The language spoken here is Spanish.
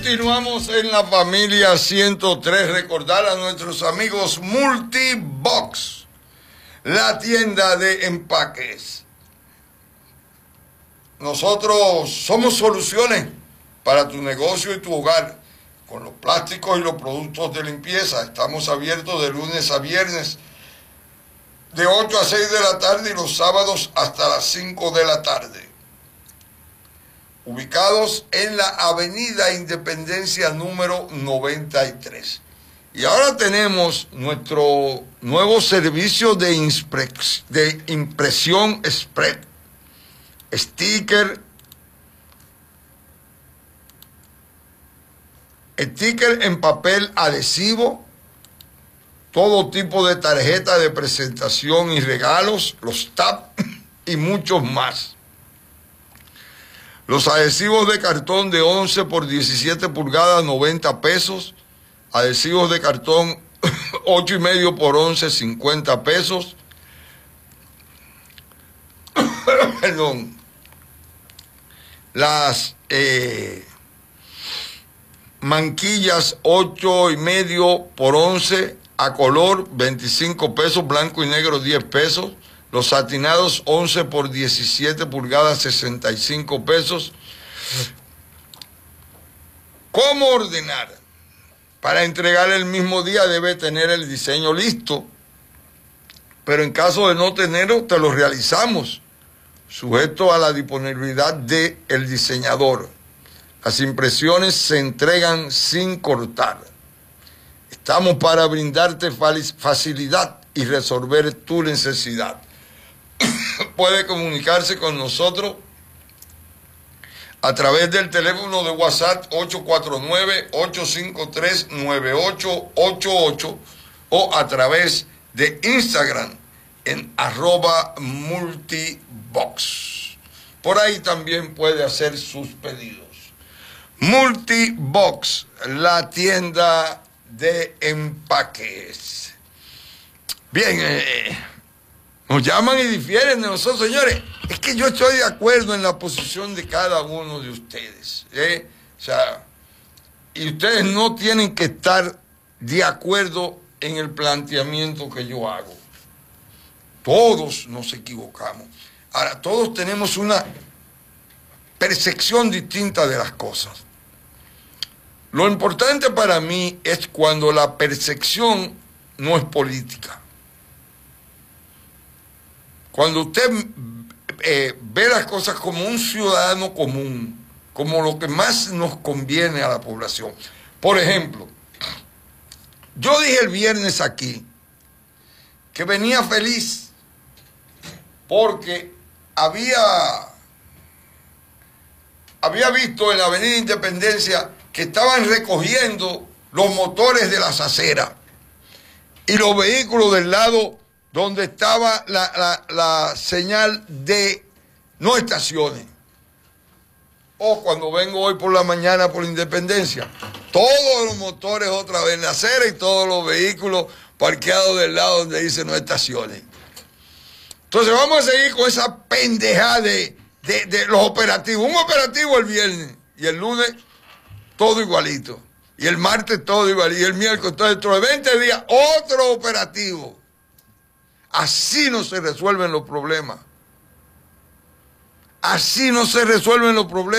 Continuamos en la familia 103. Recordar a nuestros amigos Multibox, la tienda de empaques. Nosotros somos soluciones para tu negocio y tu hogar. Con los plásticos y los productos de limpieza. Estamos abiertos de lunes a viernes, de 8 a 6 de la tarde y los sábados hasta las 5 de la tarde. Ubicados en la Avenida Independencia número 93. Y ahora tenemos nuestro nuevo servicio de impresión spread, sticker en papel adhesivo, todo tipo de tarjeta de presentación y regalos, los TAP y muchos más. Los adhesivos de cartón de 11 por 17 pulgadas, 90 pesos. Adhesivos de cartón 8,5 por 11, 50 pesos. Perdón. Las manquillas 8,5 por 11 a color, 25 pesos. Blanco y negro, 10 pesos. Los satinados 11 por 17 pulgadas, 65 pesos. ¿Cómo ordenar? Para entregar el mismo día debe tener el diseño listo, pero en caso de no tenerlo, te lo realizamos, sujeto a la disponibilidad del diseñador. Las impresiones se entregan sin cortar. Estamos para brindarte facilidad y resolver tu necesidad. Puede comunicarse con nosotros a través del teléfono de WhatsApp 849-853-9888 o a través de Instagram en @multibox. Por ahí también puede hacer sus pedidos. Multibox, la tienda de empaques. Bien, nos llaman y difieren de nosotros, señores. Es que yo estoy de acuerdo en la posición de cada uno de ustedes. O sea, y ustedes no tienen que estar de acuerdo en el planteamiento que yo hago. Todos nos equivocamos. Ahora, todos tenemos una percepción distinta de las cosas. Lo importante para mí es cuando la percepción no es política. Cuando usted ve las cosas como un ciudadano común, como lo que más nos conviene a la población. Por ejemplo, yo dije el viernes aquí que venía feliz porque había visto en la Avenida Independencia que estaban recogiendo los motores de las aceras y los vehículos del lado donde estaba la señal de no estaciones. O cuando vengo hoy por la mañana por la Independencia, todos los motores otra vez en la acera y todos los vehículos parqueados del lado donde dice no estaciones. Entonces vamos a seguir con esa pendejada de los operativos. Un operativo el viernes y el lunes todo igualito. Y el martes todo igualito. Y el miércoles todo dentro de 20 días otro operativo. Así no se resuelven los problemas. Así no se resuelven los problemas.